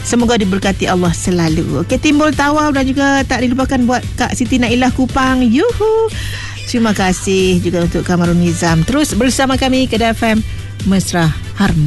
Semoga diberkati Allah selalu. Okey, timbul tawau dan juga tak dilupakan buat Kak Siti Nailah Kupang. Yuhu. Terima kasih juga untuk Kamarul Nizam. Terus bersama kami Kedah FM Mesra Harmoni.